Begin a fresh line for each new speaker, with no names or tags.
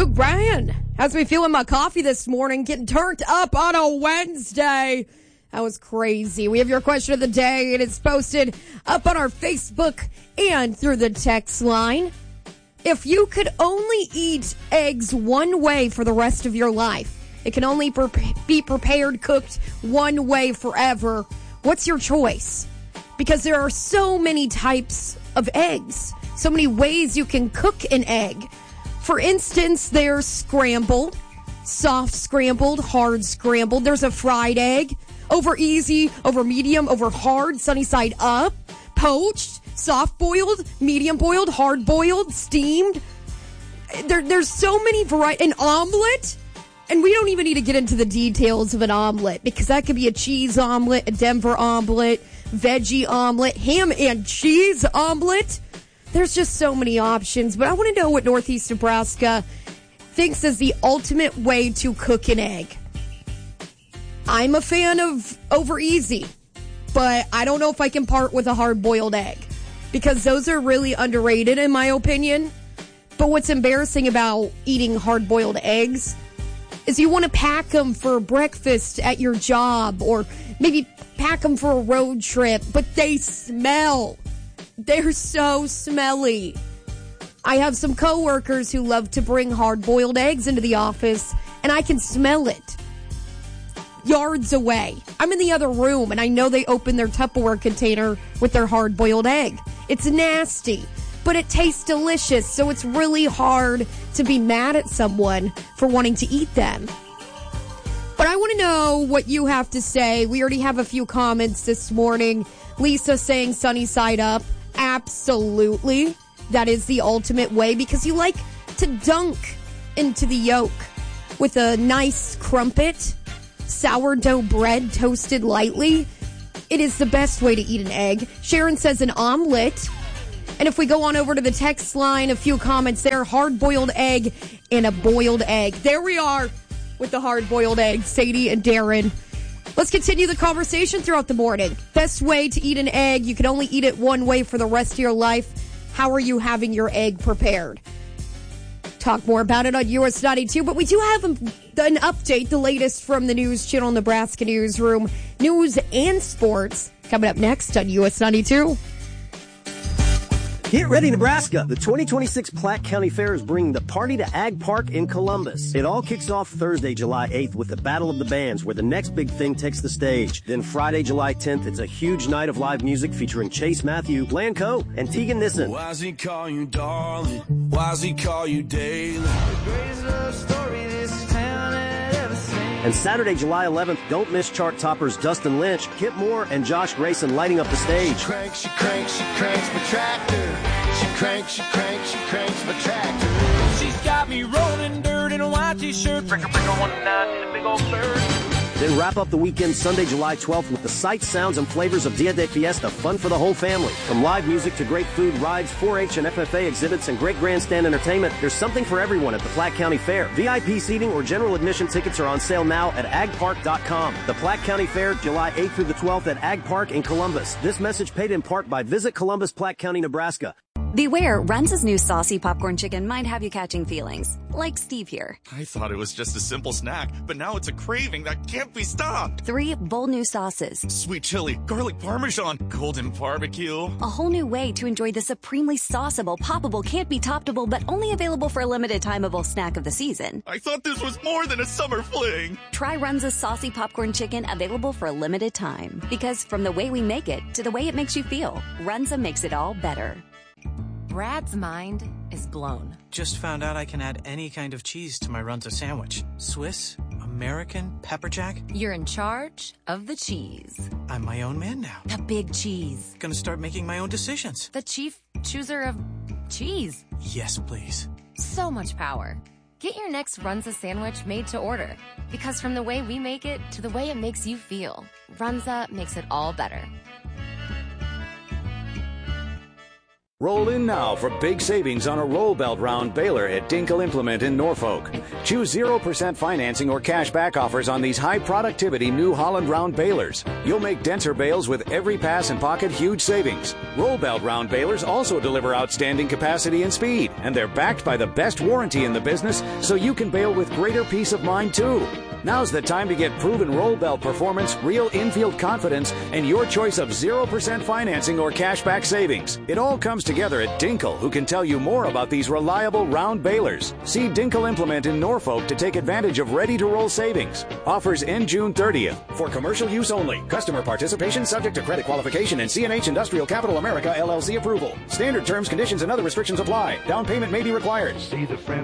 Brian, how's me feeling my coffee this morning? Getting turned up on a Wednesday. That was crazy. We have your question of the day, and it's posted up on our Facebook and through the text line. If you could only eat eggs one way for the rest of your life, it can only be prepared, cooked one way forever, what's your choice? Because there are so many types of eggs, so many ways you can cook an egg. For instance, there's scrambled, soft scrambled, hard scrambled. There's a fried egg, over easy, over medium, over hard, sunny side up, poached, soft boiled, medium boiled, hard boiled, steamed. There's so many varieties. An omelet, and we don't even need to get into the details of an omelet because that could be a cheese omelet, a Denver omelet, veggie omelet, ham and cheese omelet. There's just so many options, but I want to know what Northeast Nebraska thinks is the ultimate way to cook an egg. I'm a fan of over easy, but I don't know if I can part with a hard-boiled egg because those are really underrated in my opinion. But what's embarrassing about eating hard-boiled eggs is you want to pack them for breakfast at your job or maybe pack them for a road trip, but they smell. They're so smelly. I have some coworkers who love to bring hard-boiled eggs into the office, and I can smell it yards away. I'm in the other room, and I know they open their Tupperware container with their hard-boiled egg. It's nasty, but it tastes delicious, so it's really hard to be mad at someone for wanting to eat them. But I want to know what you have to say. We already have a few comments this morning. Lisa saying sunny side up. Absolutely. That is the ultimate way because you like to dunk into the yolk with a nice crumpet, sourdough bread toasted lightly. It is the best way to eat an egg. Sharon says an omelet. And if we go on over to the text line, a few comments there. Hard-boiled egg and a boiled egg. There we are with the hard-boiled egg. Sadie and Darren. Let's continue the conversation throughout the morning. Best way to eat an egg. You can only eat it one way for the rest of your life. How are you having your egg prepared? Talk more about it on US 92, but we do have an update, the latest from the News Channel Nebraska Newsroom. News and sports coming up next on US 92.
Get ready, Nebraska! The 2026 Platte County Fair is bringing the party to Ag Park in Columbus. It all kicks off Thursday, July 8th with the Battle of the Bands, where the next big thing takes the stage. Then Friday, July 10th, it's a huge night of live music featuring Chase Matthew, Blanco, and Tegan Nissen.
Why's he call you darling? Why's he call you daily? The greatest love story this town had ever seen.
And Saturday, July 11th, don't miss chart toppers Dustin Lynch, Kip Moore, and Josh Grayson lighting up the stage.
She cranks my tractor. She cranks my tractor.
She's got me rolling dirt in a white t-shirt. Breaker 19 and a big old bird.
Then wrap up the weekend Sunday, July 12th with the sights, sounds, and flavors of Dia de Fiesta, fun for the whole family. From live music to great food, rides, 4-H and FFA exhibits, and great grandstand entertainment, there's something for everyone at the Platte County Fair. VIP seating or general admission tickets are on sale now at agpark.com. The Platte County Fair, July 8th through the 12th at Ag Park in Columbus. This message paid in part by Visit Columbus, Platte County, Nebraska.
Beware, Runza's new saucy popcorn chicken might have you catching feelings. Like Steve here.
I thought it was just a simple snack, but now it's a craving that can't be stopped.
3 bold new sauces.
Sweet chili, garlic parmesan, golden barbecue.
A whole new way to enjoy the supremely sauceable, poppable, can't be toppable, but only available for a limited timeable snack of the season.
I thought this was more than a summer fling.
Try Runza's saucy popcorn chicken, available for a limited time. Because from the way we make it to the way it makes you feel, Runza makes it all better.
Brad's mind is blown.
Just found out I can add any kind of cheese to my Runza sandwich. Swiss, American, pepper jack.
You're in charge of the cheese.
I'm my own man now.
The big cheese.
Gonna start making my own decisions.
The chief chooser of cheese.
Yes, please.
So much power. Get your next Runza sandwich made to order. Because from the way we make it to the way it makes you feel, Runza makes it all better.
Roll in now for big savings on a roll belt round baler at Dinkle Implement in Norfolk. Choose 0% financing or cash back offers on these high productivity New Holland round balers. You'll make denser bales with every pass and pocket huge savings. Roll belt round balers also deliver outstanding capacity and speed, and they're backed by the best warranty in the business, so you can bale with greater peace of mind too. Now's the time to get proven roll belt performance, real infield confidence, and your choice of 0% financing or cashback savings. It all comes together at Dinkle, who can tell you more about these reliable round balers. See Dinkle Implement in Norfolk to take advantage of ready-to-roll savings. Offers end June 30th. For commercial use only. Customer participation subject to credit qualification and CNH Industrial Capital America LLC approval. Standard terms, conditions, and other restrictions apply. Down payment may be required. See the friend.